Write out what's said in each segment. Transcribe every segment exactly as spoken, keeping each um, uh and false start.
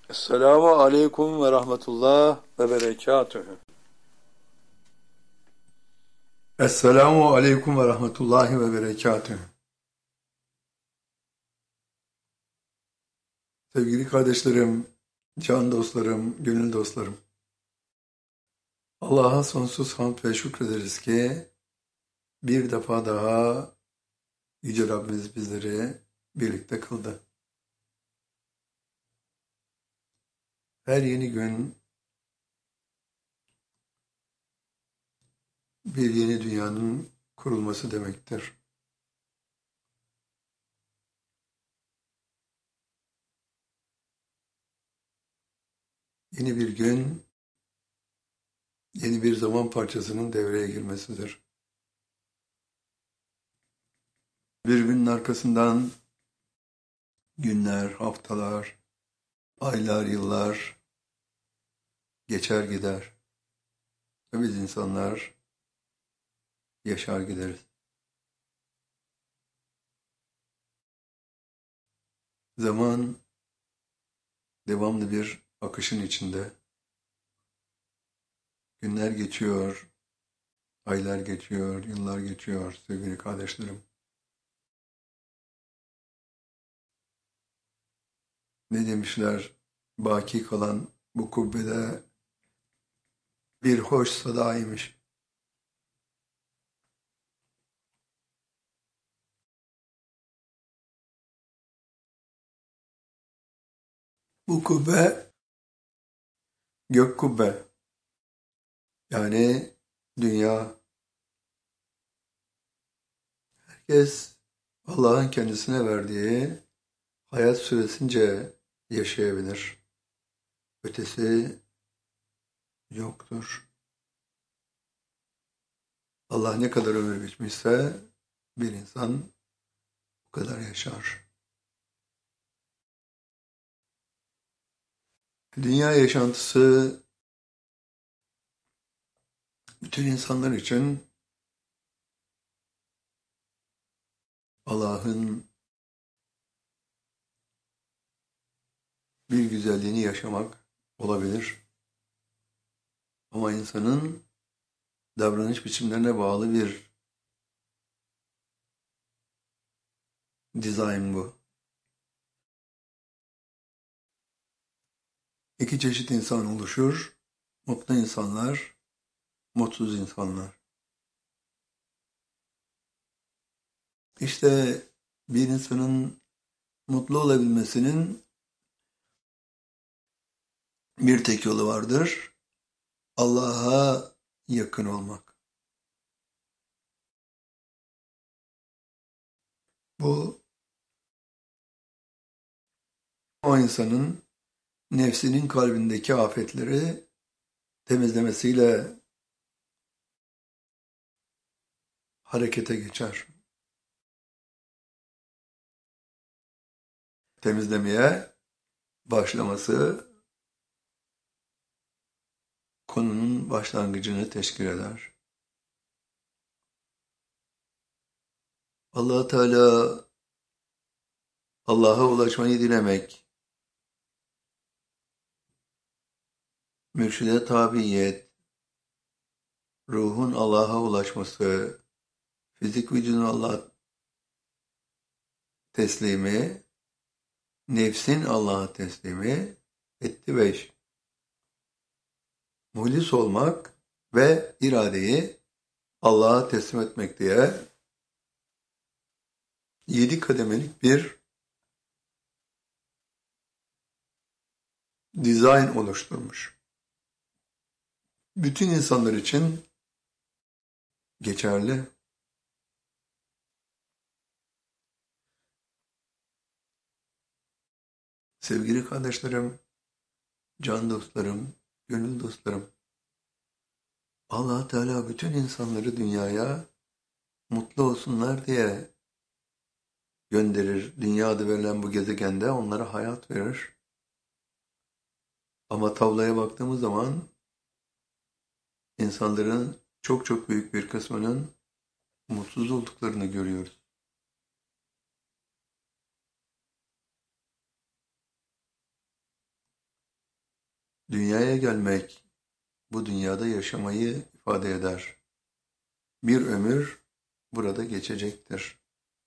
Esselamu aleyküm ve rahmetullah ve berekatühü. Esselamu aleyküm ve rahmetullahi ve berekatühü. Sevgili kardeşlerim, can dostlarım, gönül dostlarım. Allah'a sonsuz hamd ve şükrederiz ki bir defa daha Yüce Rabbimiz bizleri birlikte kıldı. Her yeni gün bir yeni dünyanın kurulması demektir. Yeni bir gün, yeni bir zaman parçasının devreye girmesidir. Birbirinin arkasından günler, haftalar, aylar, yıllar geçer gider. Ve biz insanlar yaşar gideriz. Zaman devamlı bir akışın içinde. Günler geçiyor, aylar geçiyor, yıllar geçiyor sevgili kardeşlerim. Ne demişler? Baki kalan bu kubbede bir hoş sadaymış. Bu kubbe gök kubbe. Yani dünya. Herkes Allah'ın kendisine verdiği hayat süresince yaşayabilir. Ötesi yoktur. Allah ne kadar ömür biçmişse bir insan bu kadar yaşar. Dünya yaşantısı bütün insanlar için Allah'ın bir güzelliğini yaşamak olabilir. Ama insanın davranış biçimlerine bağlı bir dizayn bu. İki çeşit insan oluşur. Mutlu insanlar, mutsuz insanlar. İşte bir insanın mutlu olabilmesinin bir tek yolu vardır. Allah'a yakın olmak. Bu o insanın nefsinin kalbindeki afetleri temizlemesiyle harekete geçer. Temizlemeye başlaması konunun başlangıcını teşkil eder. Allah Teala Allah'a ulaşmayı dilemek, mürşide tabiyet, ruhun Allah'a ulaşması, fizik vücudun Allah teslimi, nefsin Allah'a teslimi etti beş. Muhlis olmak ve iradeyi Allah'a teslim etmek diye yedi kademelik bir dizayn oluşturmuş. Bütün insanlar için geçerli. Sevgili kardeşlerim, can dostlarım, gönül dostlarım, Allah Teala bütün insanları dünyaya mutlu olsunlar diye gönderir. Dünyada verilen bu gezegende onlara hayat verir. Ama tabloya baktığımız zaman insanların çok çok büyük bir kısmının mutsuz olduklarını görüyoruz. Dünyaya gelmek, bu dünyada yaşamayı ifade eder. Bir ömür burada geçecektir.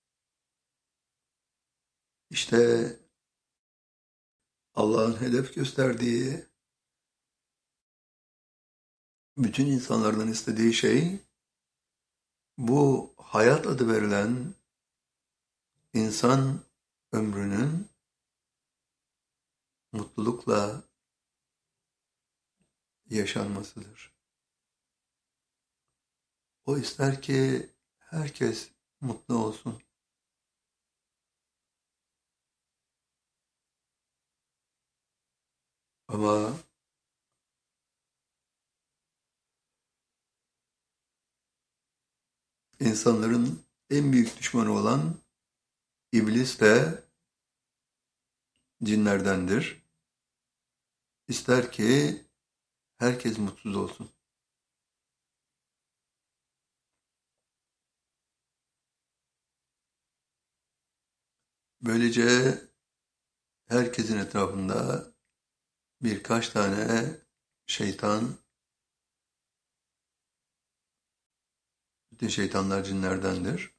İşte Allah'ın hedef gösterdiği, bütün insanlardan istediği şey, bu hayat adı verilen insan ömrünün mutlulukla yaşanmasıdır. O ister ki herkes mutlu olsun. Ama insanların en büyük düşmanı olan iblis de cinlerdendir. İster ki herkes mutsuz olsun. Böylece herkesin etrafında birkaç tane şeytan, bütün şeytanlar cinlerdendir.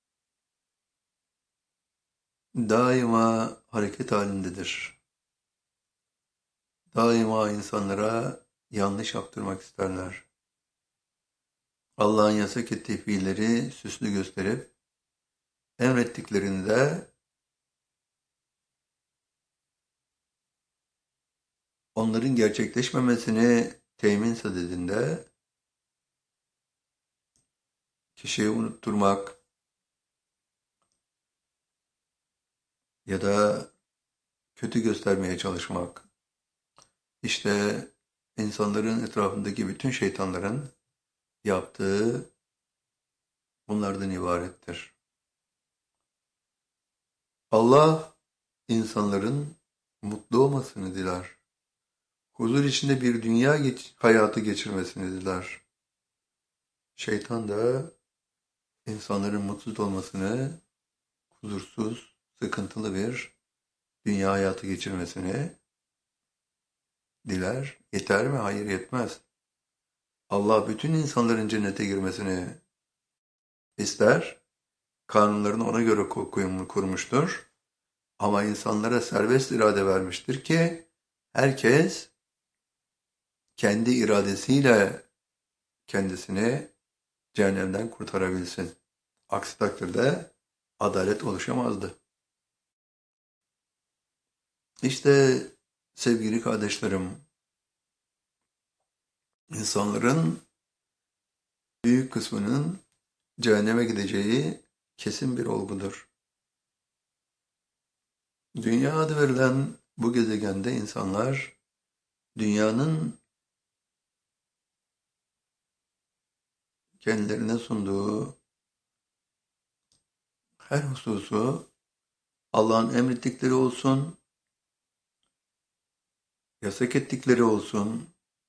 Daima hareket halindedir. Daima insanlara yanlış yaptırmak isterler. Allah'ın yasak ettiği fiilleri süslü gösterip, emrettiklerini de onların gerçekleşmemesini temin sadedinde kişiyi unutturmak ya da kötü göstermeye çalışmak, işte insanların etrafındaki bütün şeytanların yaptığı bunlardan ibarettir. Allah insanların mutlu olmasını diler. Huzur içinde bir dünya geç, hayatı geçirmesini diler. Şeytan da insanların mutsuz olmasını, huzursuz, sıkıntılı bir dünya hayatı geçirmesini diler. Yeter mi? Hayır, yetmez. Allah bütün insanların cennete girmesini ister. Kanunlarını ona göre kurmuştur. Ama insanlara serbest irade vermiştir ki herkes kendi iradesiyle kendisini cehennemden kurtarabilsin. Aksi takdirde adalet oluşamazdı. İşte sevgili kardeşlerim, insanların büyük kısmının cehenneme gideceği kesin bir olgudur. Dünya adı verilen bu gezegende insanlar dünyanın kendilerine sunduğu her hususu, Allah'ın emrettikleri olsun, yasak ettikleri olsun,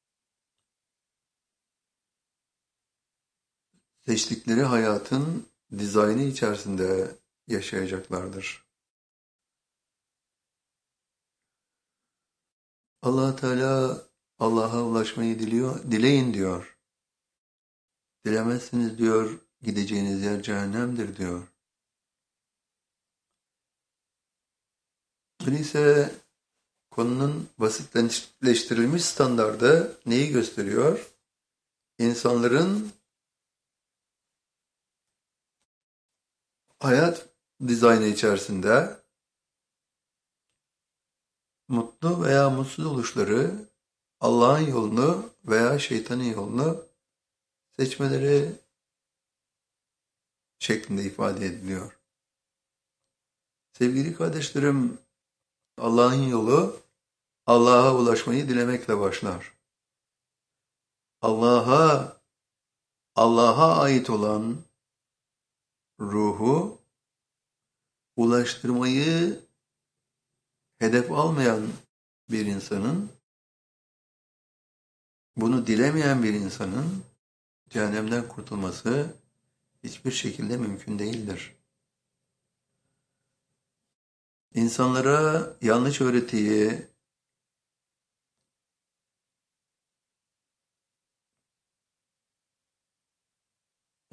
seçtikleri hayatın dizaynı içerisinde yaşayacaklardır. Allah Teala Allah'a ulaşmayı diliyor, dileyin diyor. Dilemezsiniz diyor, gideceğiniz yer cehennemdir diyor. Öyleyse konunun basitleştirilmiş standardı neyi gösteriyor? İnsanların hayat dizaynı içerisinde mutlu veya mutsuz oluşları, Allah'ın yolunu veya şeytanın yolunu seçmeleri şeklinde ifade ediliyor. Sevgili kardeşlerim, Allah'ın yolu Allah'a ulaşmayı dilemekle başlar. Allah'a Allah'a ait olan ruhu ulaştırmayı hedef almayan bir insanın, bunu dilemeyen bir insanın cehennemden kurtulması hiçbir şekilde mümkün değildir. İnsanlara yanlış öğretiyi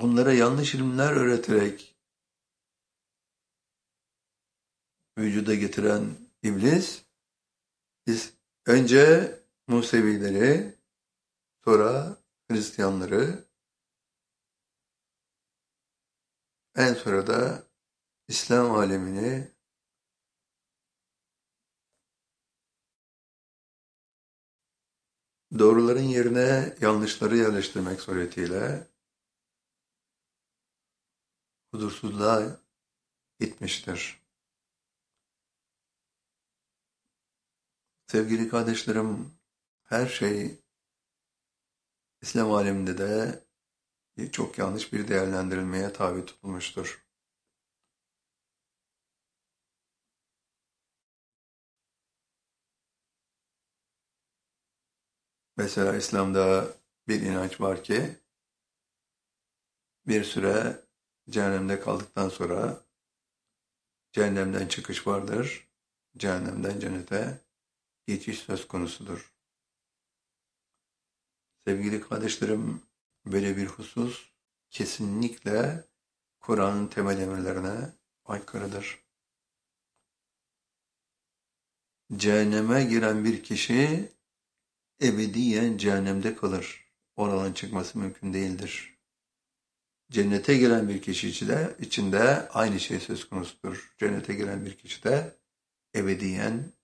onlara yanlış ilimler öğreterek vücuda getiren iblis, biz önce Musevileri, sonra Hristiyanları, en sonra da İslam alemini doğruların yerine yanlışları yerleştirmek suretiyle huzursuzluğa gitmiştir. Sevgili kardeşlerim, her şey İslam aleminde de çok yanlış bir değerlendirilmeye tabi tutulmuştur. Mesela İslam'da bir inanç var ki bir süre cehennemde kaldıktan sonra cehennemden çıkış vardır, cehennemden cennete geçiş söz konusudur. Sevgili kardeşlerim, böyle bir husus kesinlikle Kur'an'ın temel emirlerine aykırıdır. Cehenneme giren bir kişi ebediyen cehennemde kalır. Oradan çıkması mümkün değildir. Cennete giren bir kişi içinde, içinde aynı şey söz konusudur. Cennete giren bir kişi de ebediyen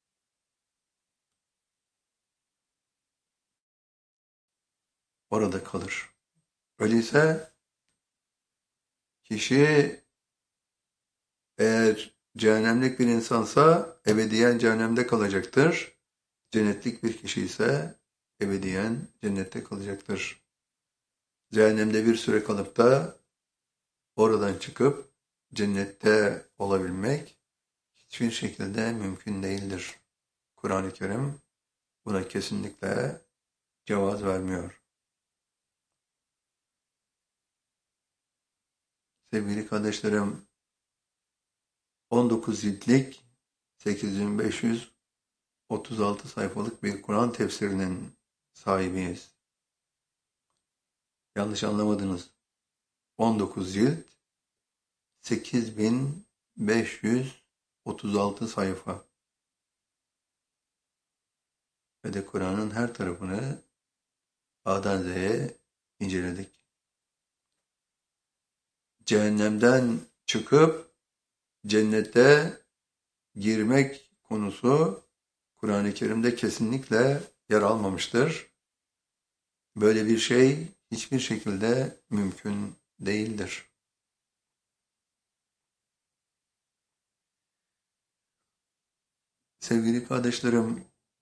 orada kalır. Öyleyse kişi eğer cehennemlik bir insansa ebediyen cehennemde kalacaktır. Cennetlik bir kişi ise ebediyen cennette kalacaktır. Cehennemde bir süre kalıp da oradan çıkıp cennette olabilmek hiçbir şekilde mümkün değildir. Kur'an-ı Kerim buna kesinlikle cevaz vermiyor. Sevgili kardeşlerim, on dokuz ciltlik sekiz bin beş yüz otuz altı sayfalık bir Kur'an tefsirinin sahibiyiz. Yanlış anlamadınız. on dokuz cilt, sekiz bin beş yüz otuz altı sayfa. Ve de Kur'an'ın her tarafını A'dan Z'ye inceledik. Cehennemden çıkıp cennete girmek konusu Kur'an-ı Kerim'de kesinlikle yer almamıştır. Böyle bir şey hiçbir şekilde mümkün değildir. Sevgili kardeşlerim,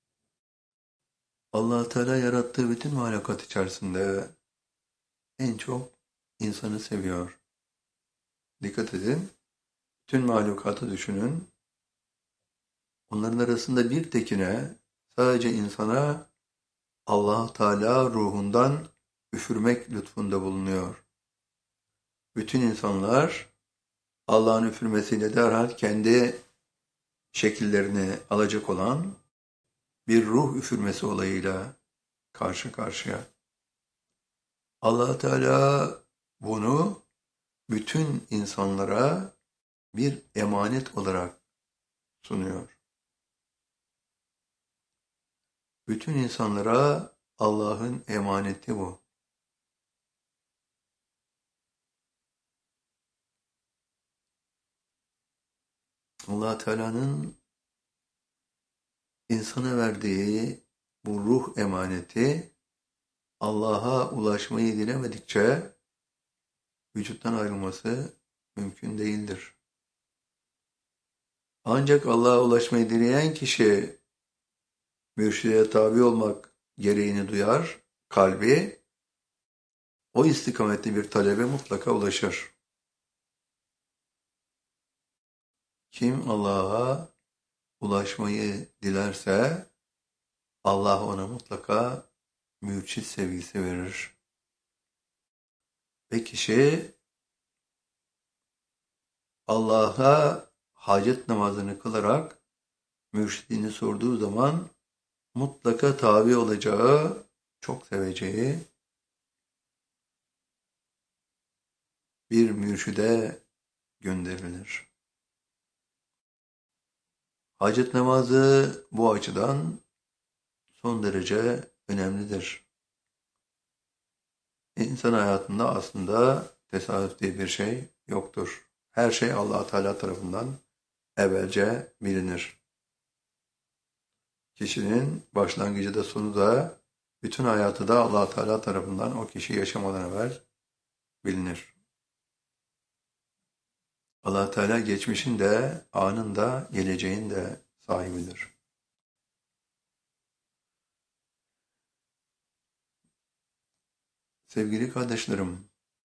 Allah Teala yarattığı bütün mahlukat içerisinde en çok insanı seviyor. Dikkat edin, bütün mahlukatı düşünün. Onların arasında bir tekine, sadece insana Allah Teala ruhundan üfürmek lütfunda bulunuyor. Bütün insanlar Allah'ın üfürmesiyle derhal kendi şekillerini alacak olan bir ruh üfürmesi olayıyla karşı karşıya. Allah Teala bunu bütün insanlara bir emanet olarak sunuyor. Bütün insanlara Allah'ın emaneti bu. Allah Teala'nın insana verdiği bu ruh emaneti Allah'a ulaşmayı dilemedikçe vücuttan ayrılması mümkün değildir. Ancak Allah'a ulaşmayı dileyen kişi mürşide tabi olmak gereğini duyar, kalbi o istikametli bir talebe mutlaka ulaşır. Kim Allah'a ulaşmayı dilerse Allah ona mutlaka mürşit sevgisi verir. Ve kişi Allah'a hacet namazını kılarak mürşidini sorduğu zaman mutlaka tabi olacağı, çok seveceği bir mürşide gönderilir. Hacet namazı bu açıdan son derece önemlidir. İnsan hayatında aslında tesadüf diye bir şey yoktur. Her şey Allah Teala tarafından evvelce bilinir. Kişinin başlangıcı da sonu da bütün hayatı da Allah Teala tarafından o kişi yaşamadan evvel bilinir. Allah Teala geçmişin de, anın da, geleceğin de sahibidir. Sevgili kardeşlerim,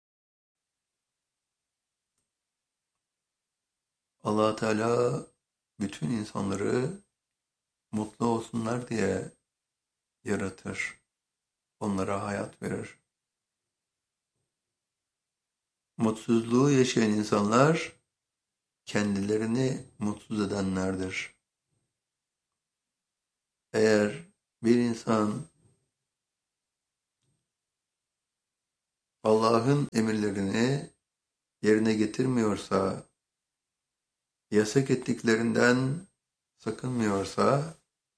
Allah Teala bütün insanları mutlu olsunlar diye yaratır. Onlara hayat verir. Mutsuzluğu yaşayan insanlar kendilerini mutsuz edenlerdir. Eğer bir insan Allah'ın emirlerini yerine getirmiyorsa, yasak ettiklerinden sakınmıyorsa,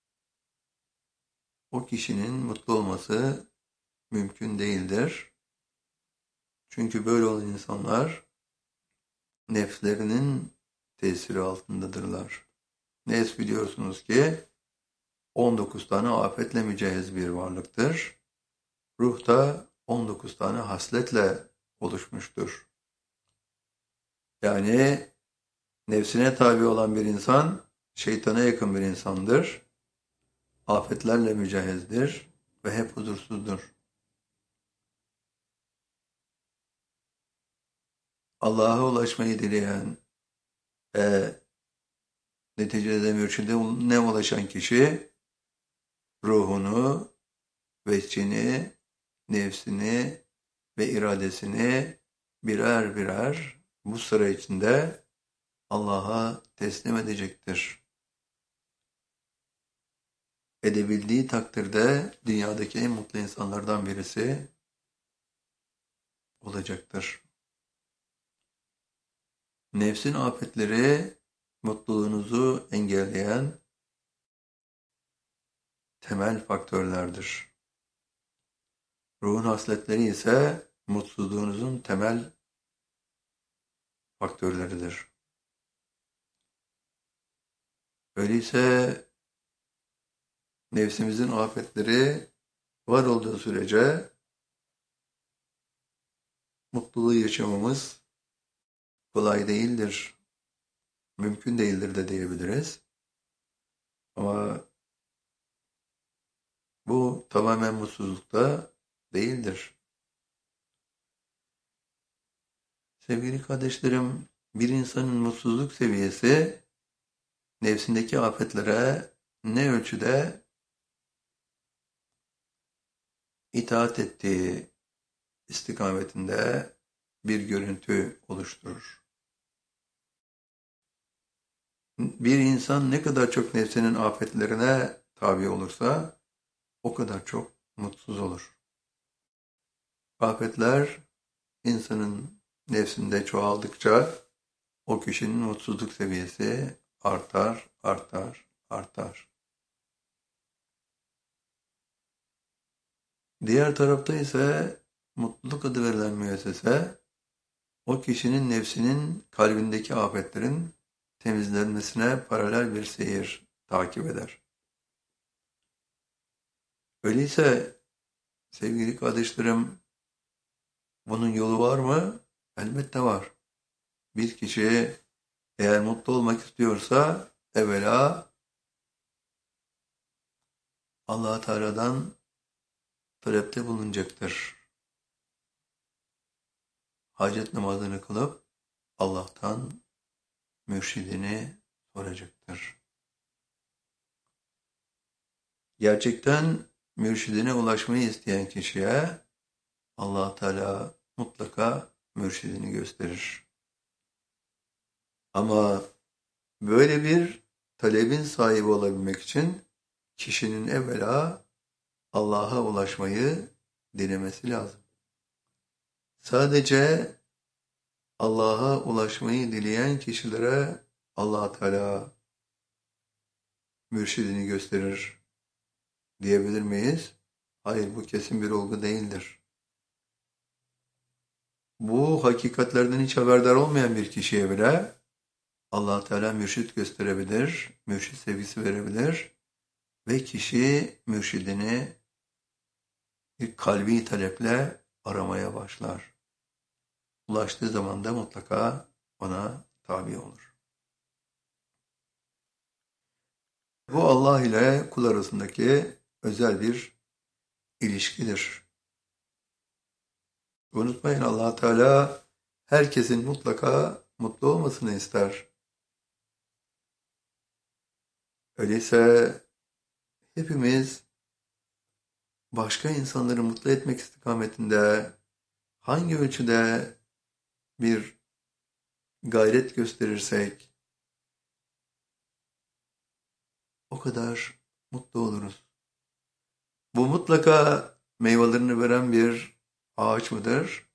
o kişinin mutlu olması mümkün değildir. Çünkü böyle olan insanlar nefslerinin tesiri altındadırlar. Nefs biliyorsunuz ki on dokuz tane afetle mücehhez bir varlıktır. Ruh da on dokuz tane hasletle oluşmuştur. Yani nefsine tabi olan bir insan şeytana yakın bir insandır. Afetlerle mücehhezdir ve hep huzursuzdur. Allah'a ulaşmayı dileyen ve neticede mürşide ne ulaşan kişi ruhunu, veçini, nefsini ve iradesini birer birer bu sıra içinde Allah'a teslim edecektir. Edebildiği takdirde dünyadaki en mutlu insanlardan birisi olacaktır. Nefsin afetleri mutluluğunuzu engelleyen temel faktörlerdir. Ruhun hasletleri ise mutsuzluğunuzun temel faktörleridir. Öyleyse nefsimizin afetleri var olduğu sürece mutluluğu yaşamamız kolay değildir. Mümkün değildir de diyebiliriz. Ama bu tamamen mutsuzlukta değildir. Sevgili kardeşlerim, bir insanın mutsuzluk seviyesi nefsindeki afetlere ne ölçüde itaat ettiği istikametinde bir görüntü oluşturur. Bir insan ne kadar çok nefsinin afetlerine tabi olursa o kadar çok mutsuz olur. Afetler insanın nefsinde çoğaldıkça o kişinin mutsuzluk seviyesi artar, artar, artar. Diğer tarafta ise mutluluk adı verilen müessese o kişinin nefsinin kalbindeki afetlerin temizlenmesine paralel bir seyir takip eder. Öyleyse sevgili kardeşlerim, bunun yolu var mı? Elbette var. Bir kişi eğer mutlu olmak istiyorsa evvela Allah Teala'dan talepte bulunacaktır. Hacet namazını kılıp Allah'tan mürşidini soracaktır. Gerçekten mürşidine ulaşmayı isteyen kişiye Allah Teala mutlaka mürşidini gösterir. Ama böyle bir talebin sahibi olabilmek için kişinin evvela Allah'a ulaşmayı dilemesi lazım. Sadece Allah'a ulaşmayı dileyen kişilere Allah Teala mürşidini gösterir diyebilir miyiz? Hayır, bu kesin bir olgu değildir. Bu hakikatlerden hiç haberdar olmayan bir kişiye bile Allah Teala mürşit gösterebilir, mürşit sevgisi verebilir ve kişi mürşidini bir kalbi taleple aramaya başlar. Ulaştığı zaman da mutlaka ona tabi olur. Bu Allah ile kul arasındaki özel bir ilişkidir. Unutmayın, Allah Teala herkesin mutlaka mutlu olmasını ister. Öyleyse hepimiz başka insanları mutlu etmek istikametinde hangi ölçüde bir gayret gösterirsek o kadar mutlu oluruz. Bu mutlaka meyvelerini veren bir ağaç mıdır?